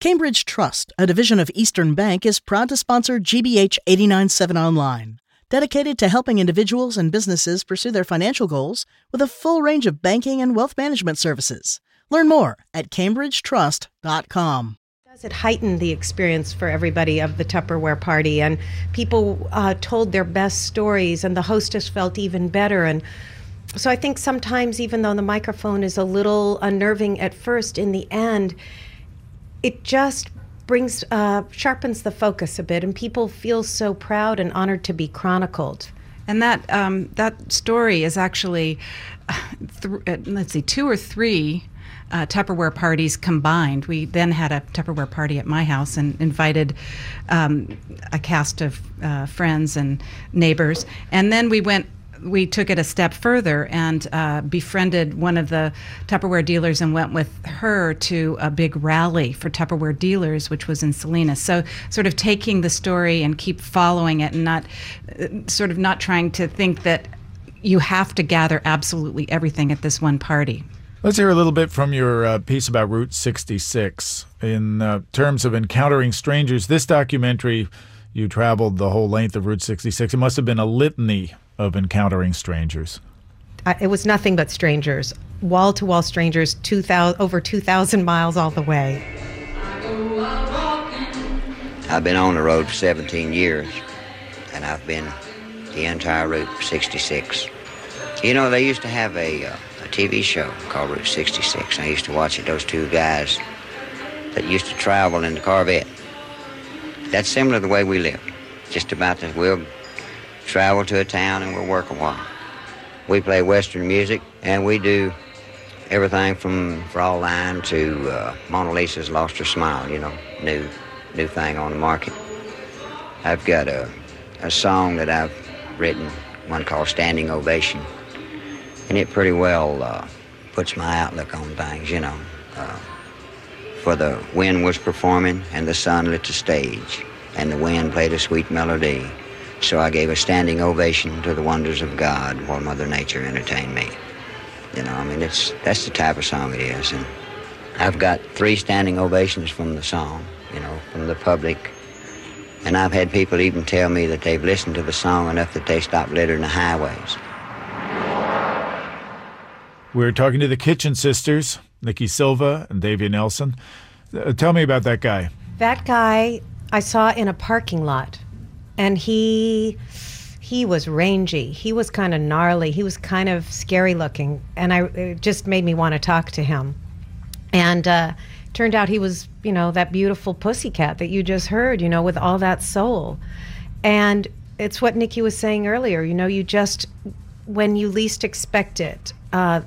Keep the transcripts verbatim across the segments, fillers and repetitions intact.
Cambridge Trust, a division of Eastern Bank, is proud to sponsor G B H eight nine seven Online, dedicated to helping individuals and businesses pursue their financial goals with a full range of banking and wealth management services. Learn more at cambridge trust dot com. It heightened the experience for everybody of the Tupperware party, and people uh, told their best stories, and the hostess felt even better. And so I think sometimes, even though the microphone is a little unnerving at first, in the end, it just brings, uh, sharpens the focus a bit, and people feel so proud and honored to be chronicled. And that um, that story is actually, th- uh, let's see, two or three Uh, Tupperware parties combined. We then had a Tupperware party at my house and invited um, a cast of uh, friends and neighbors. And then we went, we took it a step further and uh, befriended one of the Tupperware dealers and went with her to a big rally for Tupperware dealers, which was in Salinas. So sort of taking the story and keep following it and not, uh, sort of not trying to think that you have to gather absolutely everything at this one party. Let's hear a little bit from your uh, piece about Route sixty-six. In uh, terms of encountering strangers, this documentary, you traveled the whole length of Route sixty-six. It must have been a litany of encountering strangers. Uh, it was nothing but strangers, wall-to-wall strangers, two thousand, over two thousand miles all the way. I've been on the road for seventeen years, and I've been the entire Route sixty-six. You know, they used to have a... Uh, a T V show called Route sixty-six. I used to watch it, those two guys that used to travel in the Corvette. That's similar to the way we live. Just about that we'll travel to a town and we'll work a while. We play Western music, and we do everything from Fraulein to uh, Mona Lisa's Lost Her Smile, you know, new new thing on the market. I've got a, a song that I've written, one called Standing Ovation. And it pretty well uh, puts my outlook on things, you know. Uh, for the wind was performing and the sun lit the stage, and the wind played a sweet melody. So I gave a standing ovation to the wonders of God while Mother Nature entertained me. You know, I mean, it's that's the type of song it is. And I've got three standing ovations from the song, you know, from the public. And I've had people even tell me that they've listened to the song enough that they stopped littering the highways. We're talking to the Kitchen Sisters, Nikki Silva and Davia Nelson. Uh, tell me about that guy. That guy I saw in a parking lot, and he he was rangy. He was kind of gnarly. He was kind of scary looking, and I it just made me want to talk to him. And uh, turned out he was, you know, that beautiful pussycat that you just heard, you know, with all that soul. And it's what Nikki was saying earlier. You know, you just, when you least expect it, uh,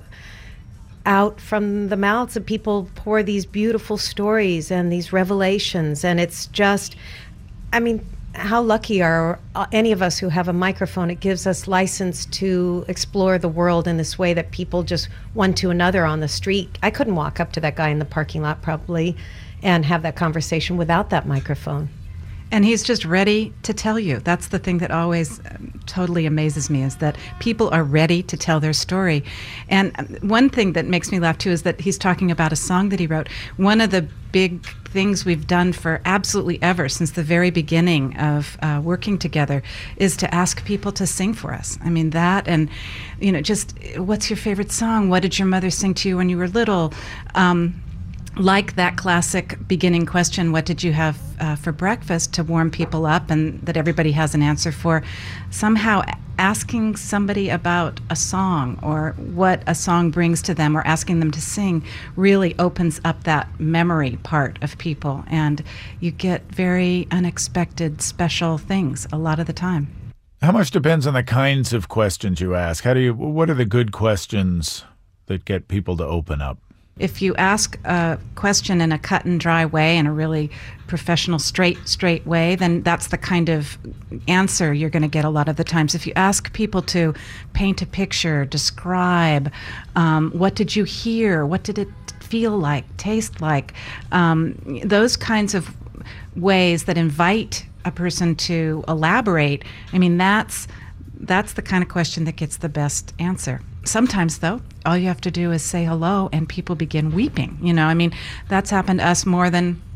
out from the mouths of people pour these beautiful stories and these revelations, and it's just, I mean, how lucky are any of us who have a microphone? It gives us license to explore the world in this way that people just one to another on the street. I couldn't walk up to that guy in the parking lot probably and have that conversation without that microphone. And he's just ready to tell you. That's the thing that always um, totally amazes me, is that people are ready to tell their story. And one thing that makes me laugh, too, is that he's talking about a song that he wrote. One of the big things we've done for absolutely ever, since the very beginning of uh, working together, is to ask people to sing for us. I mean, that and, you know, just, what's your favorite song? What did your mother sing to you when you were little? Um, Like that classic beginning question, what did you have uh, for breakfast, to warm people up and that everybody has an answer for. Somehow asking somebody about a song or what a song brings to them, or asking them to sing, really opens up that memory part of people. And you get very unexpected, special things a lot of the time. How much depends on the kinds of questions you ask? How do you, what are the good questions that get people to open up? If you ask a question in a cut and dry way, in a really professional, straight, straight way, then that's the kind of answer you're going to get a lot of the times. If you ask people to paint a picture, describe, um, what did you hear? What did it feel like, taste like? Um, those kinds of ways that invite a person to elaborate, I mean, that's that's the kind of question that gets the best answer. Sometimes, though, all you have to do is say hello and people begin weeping. You know, I mean, that's happened to us more than